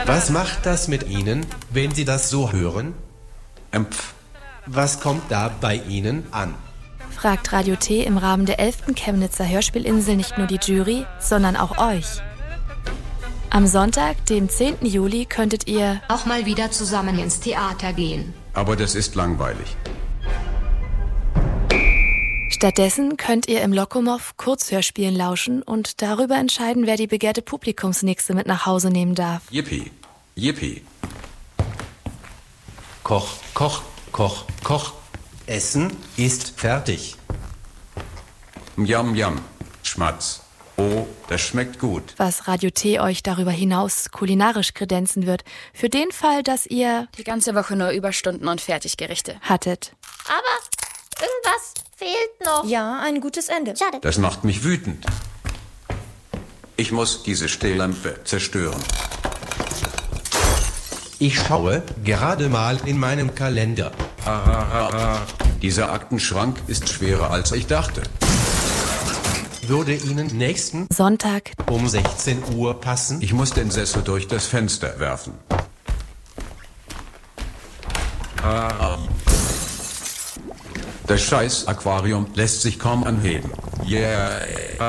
Was macht das mit Ihnen, wenn Sie das so hören? Was kommt da bei Ihnen an? Fragt Radio T im Rahmen der 11. Chemnitzer Hörspielinsel nicht nur die Jury, sondern auch euch. Am Sonntag, dem 10. Juli, könntet ihr auch mal wieder zusammen ins Theater gehen. Aber das ist langweilig. Stattdessen könnt ihr im Lokomotiv Kurzhörspielen lauschen und darüber entscheiden, wer die begehrte Publikumsnixe mit nach Hause nehmen darf. Yippie, yippie. Koch, koch, koch, koch. Essen ist fertig. Yum, yum. Schmatz. Oh, das schmeckt gut. Was Radio T euch darüber hinaus kulinarisch kredenzen wird, für den Fall, dass ihr die ganze Woche nur Überstunden und Fertiggerichte hattet. Aber irgendwas fehlt noch. Ja, ein gutes Ende. Schade. Das macht mich wütend. Ich muss diese Stehlampe zerstören. Ich schaue gerade mal in meinem Kalender. Dieser Aktenschrank ist schwerer als ich dachte. Würde Ihnen nächsten Sonntag um 16 Uhr passen? Ich muss den Sessel durch das Fenster werfen. Das scheiß Aquarium lässt sich kaum anheben. Yeah.